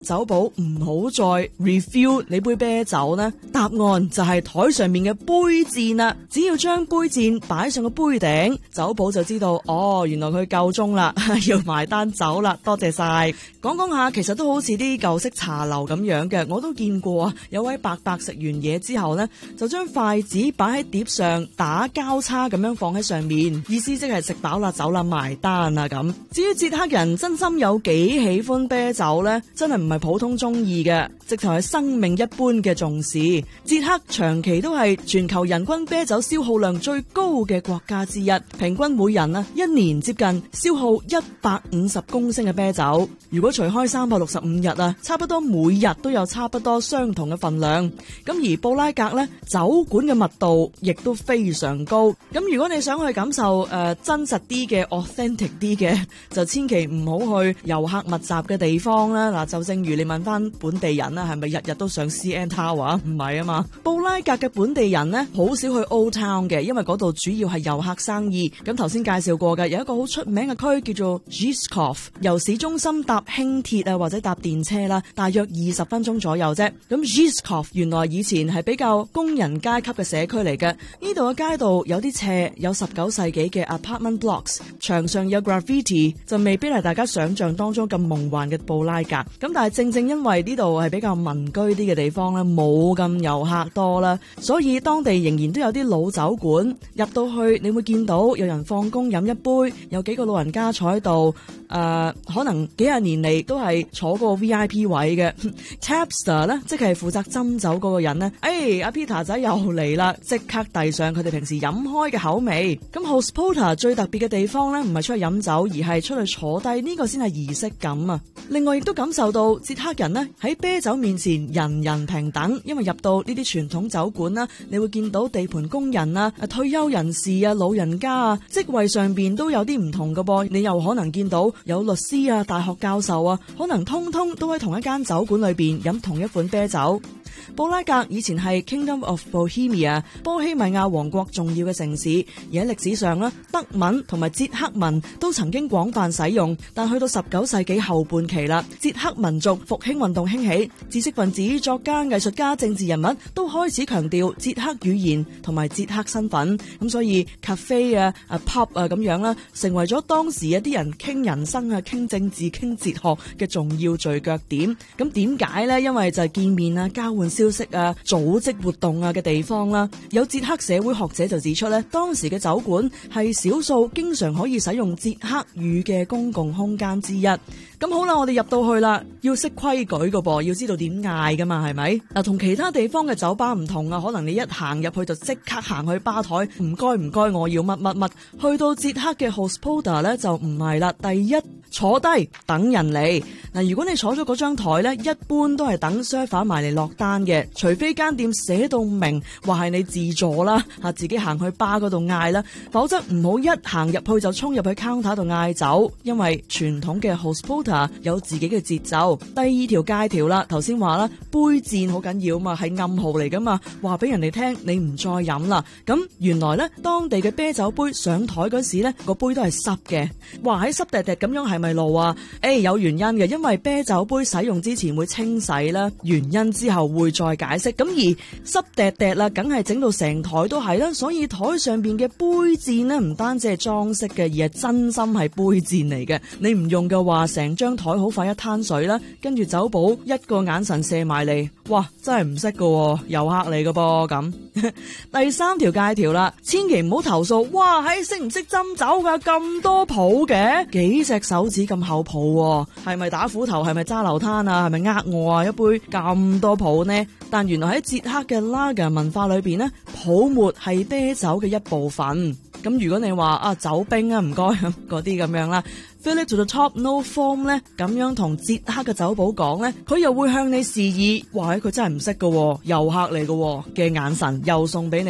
酒保唔好再 refill 你杯啤酒呢？答案就係台上面嘅杯墊啦。只要將杯墊擺上個杯頂，酒保就知道哦，原來佢夠鐘啦，要埋單走啦。多謝晒。講下，其實都好似啲舊式茶樓咁樣嘅，我都見過啊。有位伯伯食完嘢之後呢，就將筷子擺喺碟上打交叉咁樣放喺上面，意思即係食飽啦走啦埋單啊咁。至於捷克人真心有幾喜歡啤酒呢？真係唔係普通中意嘅，直頭係生命一般嘅重視。捷克長期都係全球人均啤酒消耗量最高嘅國家之一，平均每人啊一年接近消耗150公升嘅啤酒。如果除開365日啊，差不多每日都有差不多相同嘅份量。咁而布拉格呢，酒館嘅密度亦都非常高。咁如果你想去感受真實啲嘅 authentic 啲嘅，就千祈唔好去遊客密集嘅地方啦。嗱，就正如你問翻本地人啦，係咪日日都上 CN Tower？ 唔係啊嘛。布拉格嘅本地人呢，好少去 Old Town 嘅，因為嗰度主要係遊客生意。咁頭先介紹過嘅有一個好出名嘅區叫做 Žižkov， 由市中心搭輕鐵啊或者搭電車啦，大約20分鐘左右啫。咁 Žižkov 原來以前係比較工人階級嘅社區嚟嘅，呢度嘅街道有啲斜，有19世紀嘅 apartment blocks， 牆上有 graffiti， 就未必係大家想象當中咁夢幻嘅布拉格。咁但係正因為呢度係比較民居啲嘅地方咧，冇咁遊客多啦，所以當地仍然都有啲老酒館。入到去你會見到有人放工飲一杯，有幾個老人家坐喺度，可能幾廿年嚟都係坐個 VIP 位嘅。Tapster 咧，即係負責斟酒嗰個人呢，阿 Peter 仔又嚟啦，即刻遞上佢哋平時飲開嘅口味。咁 Hospoda 最特別嘅地方咧，唔係出去飲酒，而係出去坐低，呢個先係儀式感啊！另外亦都感受到捷克人呢喺啤酒面前人人平等，因為入到呢啲傳統酒館啦，你會見到地盤工人啊、退休人士啊、老人家啊，職位上邊都有啲唔同㗎噃。你又可能見到有律師啊、大學教授啊，可能通通都喺同一間酒館裏邊飲同一款啤酒。布拉格以前係 Kingdom of Bohemia 波希米亞王國重要嘅城市，而喺歷史上咧，德文同埋捷克文都曾經廣泛使用。但去到19世紀後半期啦，捷克民族復興運動興起，知識分子、作家、藝術家、政治人物都開始強調捷克語言同埋捷克身份。咁所以 cafe 啊、pub 啊咁樣啦，成為咗當時一啲人傾人生啊、傾政治、傾哲學嘅重要聚腳點。咁點解呢？因為就係見面啊、交換消息啊、組織活動啊嘅地方啦。有捷克社會學者就指出咧，當時嘅酒館係少數經常可以使用捷克語嘅公共空間之一。咁好啦，我哋入到去啦，要識規矩㗎噃，要知道點嗌噶嘛，係咪？嗱，同其他地方嘅酒吧唔同啊，可能你一行入去就即刻行去吧台，唔該，我要乜乜乜。去到捷克嘅 Hospoda 咧就唔係啦，第一坐低等人嚟。嗱，如果你坐咗嗰張台咧，一般都係等 server 埋嚟落單嘅，除非間店寫到明話係你自助啦，自己行去吧嗰度嗌啦，否則唔好一行入去就衝入去 counter 度嗌酒，因為傳統嘅 Hospoda有自己嘅節奏。第二條戒條啦，頭先話啦，杯墊好緊要嘛，係暗號嚟噶嘛，話俾人哋聽你唔再飲啦。咁原來咧，當地嘅啤酒杯上台嗰時咧，個杯都係濕嘅。話喺濕滴滴咁樣係咪路啊？有原因嘅，因為啤酒杯使用之前會清洗啦，原因之後會再解釋。咁而濕滴滴啦，梗係整到成台都係啦，所以台上邊嘅杯墊咧，唔單止係裝飾嘅，而係真心係杯墊嚟嘅。你唔用嘅話，成張台好快一灘水啦，跟住酒保一個眼神射埋嚟，哇，真係唔識㗎，遊客嚟㗎噃咁。第三條戒條啦，千祈唔好投訴，哇，識唔識斟酒噶，咁多泡嘅，幾隻手指咁厚泡，係咪打斧頭，係咪揸流灘啊，係咪呃我啊？一杯咁多泡呢？但原來喺捷克嘅 Lager 文化裏邊呢，泡沫係啤酒嘅一部分。咁如果你話酒冰啊，唔該咁嗰啲咁樣啦。Fill it to the top, no foam 咧，咁樣同捷克嘅酒保講咧，佢又會向你示意，哇！佢真係唔識㗎，遊客嚟嘅眼神又送俾你啦。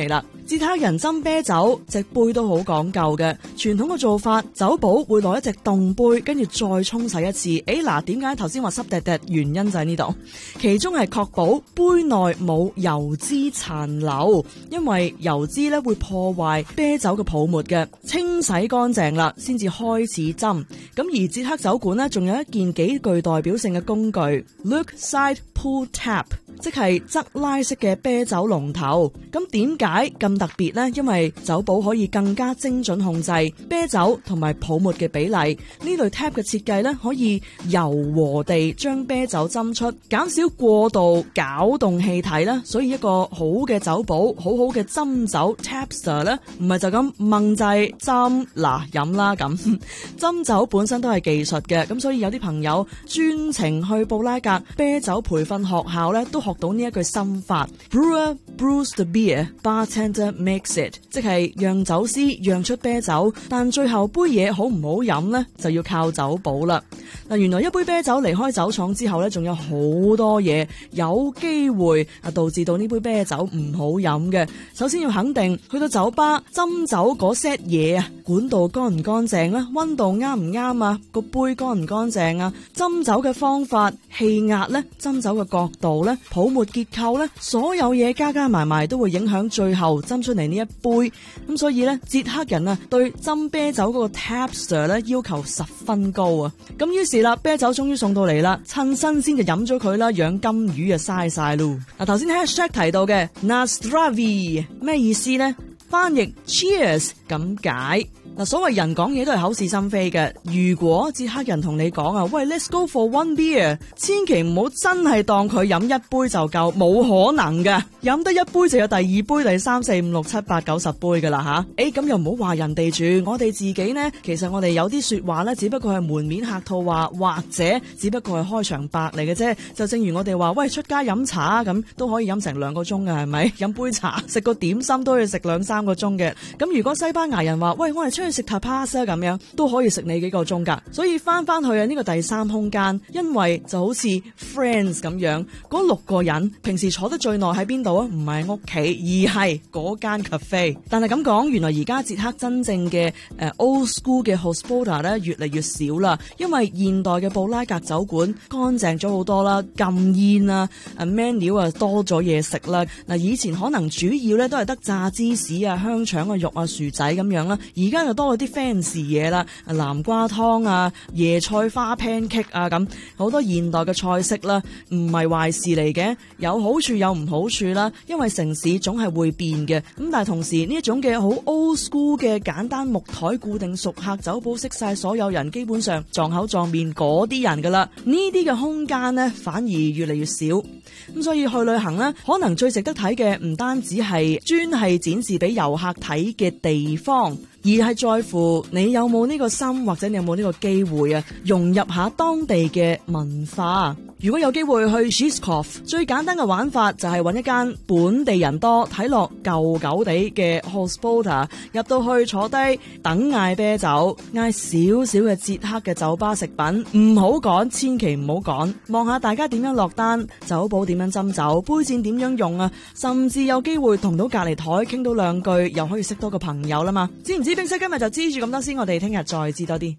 捷克人斟啤酒隻杯都好講究嘅，傳統嘅做法，酒保會攞一隻凍杯，跟住再沖洗一次。嗱，點解頭先話濕滴滴？原因就喺呢度，其中係確保杯內冇油脂殘留，因為油脂咧會破壞啤酒嘅泡沫嘅。清洗乾淨啦，先至開始斟。咁而捷克酒館呢，仲有一件幾具代表性嘅工具 ，Look Side Pull Tap， 即係側拉式嘅啤酒龍頭。咁點解咁特別呢？因為酒保可以更加精準控制啤酒同埋泡沫嘅比例。呢類 tap 嘅設計咧，可以柔和地將啤酒斟出，減少過度攪動氣體啦。所以一個好嘅酒保，好好嘅斟酒 tapster 咧，唔係就咁掹掣斟嗱飲啦咁。斟酒本身都係技術嘅，咁所以有啲朋友專程去布拉格啤酒培訓學校咧，都學到呢一句心法 ：Brewer brews the beer, bartender makes it， 即係釀酒師釀出啤酒，但最後杯嘢好唔好飲呢，就要靠酒保啦。嗱，原來一杯啤酒離開酒廠之後咧，仲有好多嘢有機會導致到呢杯啤酒唔好飲嘅。首先要肯定，去到酒吧斟酒嗰 set 嘢啊，管道乾唔乾淨啦，溫度啱唔啱啊，個杯乾唔乾淨啊，斟酒嘅方法、氣壓咧、斟酒嘅角度咧、泡沫結構咧，所有嘢加加埋埋都會影響最後斟出嚟呢一杯。咁所以咧，捷克人啊對斟啤酒嗰個 tapster 咧要求十分高啊。咁於是啦，啤酒終於送到嚟啦，趁新鮮就飲咗佢啦，養金魚啊嘥晒咯。嗱，頭先 hashtag 提到嘅 Na Zdraví 咩意思呢？翻譯 Cheers 咁解。嗱，所謂人講嘢都係口是心非嘅。如果捷克人同你講啊，喂 ，let's go for one beer， 千祈唔好真係當佢飲一杯就夠，冇可能㗎。飲得一杯就有第二杯、第三、四、五、六、七、八、九、十杯噶啦吓。咁又唔好話人哋住，我哋自己呢，其實我哋有啲說話呢，只不過係門面客套話，或者只不過係開場白嚟嘅啫。就正如我哋話，喂，出街飲茶咁都可以飲成2個鐘㗎，係咪？飲杯茶食個點心都可以食2-3個鐘嘅。咁如果西班牙人話，喂，我哋出去食 tapas 咁樣，都可以食你幾個鐘噶。所以翻去啊呢個第三空間，因為就好似 Friends 咁樣，嗰6個人平時坐得最耐喺邊度啊？唔係屋企，而係嗰間 cafe。但係咁講，原來而家捷克真正嘅old school 嘅 hospoda 咧越嚟越少啦，因為現代嘅布拉格酒館乾淨咗好多啦，禁煙啊，menu 啊多咗嘢食啦。嗱，以前可能主要咧都係得炸芝士啊、香腸啊、肉啊、薯仔咁樣啦，而家就多咗啲 fancy 嘢啦，南瓜湯啊、椰菜花 pancake 啊，咁好多現代嘅菜式啦，唔係壞事嚟嘅，有好處有唔好處啦。因為城市總係會變嘅，咁但係同時呢一種嘅好 old school 嘅簡單木台固定熟客酒保識晒所有人，基本上撞口撞面嗰啲人噶啦，呢啲嘅空間呢反而越嚟越少。咁所以去旅行呢，可能最值得睇嘅唔單止係專係展示俾遊客睇嘅地方，而係在乎你有冇呢個心，或者你有冇呢個機會啊，融入下當地嘅文化。如果有機會去 Žižkov， 最簡單嘅玩法就係揾一間本地人多、睇落舊舊地嘅 hospoda， 入到去坐低等嗌啤酒，嗌少少嘅捷克嘅酒吧食品，唔好趕，千祈唔好趕，望下大家點樣落單，酒保點樣斟酒，杯墊點樣用啊，甚至有機會同到隔離台傾到2句，又可以識多個朋友啦嘛。知唔知冰室今日就知住咁多先，我哋聽日再知多啲。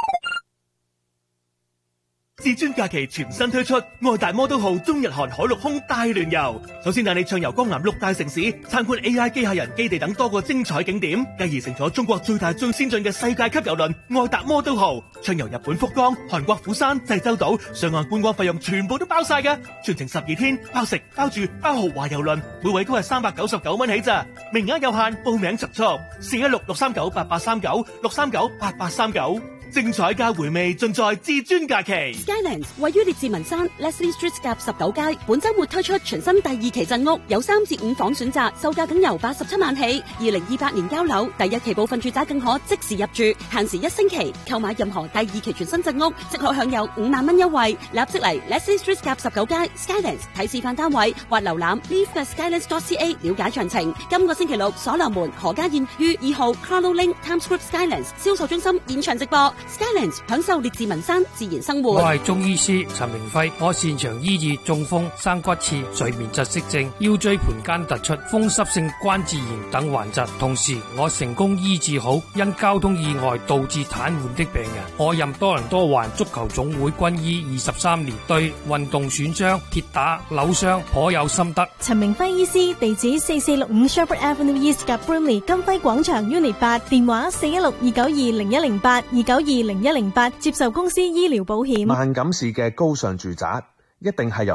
至尊假期全新推出愛達摩都號中日韓海陸空大聯遊，首先帶你暢遊江南6大城市，參觀 AI 機械人基地等多個精彩景點，繼而乘坐中國最大最先進嘅世界級郵輪愛達摩都號，暢遊日本福岡、韓國釜山、濟州島，上岸觀光費用全部都包晒㗎，全程12天，包食包住包豪華郵輪，每位都係399蚊起咋，名額有限，報名速速416-639-8839 639-8839。精彩加回味盡在至尊假期。 Skylands 位於列治文山 Leslie Street 夾19街，本周末推出全新第2期鎮屋，有3至5房選擇，售價僅由87萬起。2028年交樓，第1期部分住宅更可即時入住，限時1星期。購買任何第2期全新鎮屋，即可享有5萬蚊優惠。立即嚟 Leslie Street 夾19街 Skylands 睇示範單位，或瀏覽 live@skylands.ca 了解詳情。今個星期六，所羅門何家燕於2號 Carlo Link Times Square Skylands 銷售中心現場直播。 Skylands 享受列治文山自然生活。 我係中醫師陳明輝，我擅長醫治中風、生骨刺、睡眠窒息症、腰椎盤間突出、風濕性關節炎等患疾，同時我成功醫治好因交通意外導致癱瘓的病人。我任多倫多環足球總會軍醫23年，對運動損傷、跌打、扭傷頗有心得。 陳明輝醫師，地址4465 Shepherd Avenue East 及 Brimley 金輝廣場 Unit 8，電話416-292-0108 292-0108，接受公司醫療保險。 萬錦市嘅高尚住宅一定係由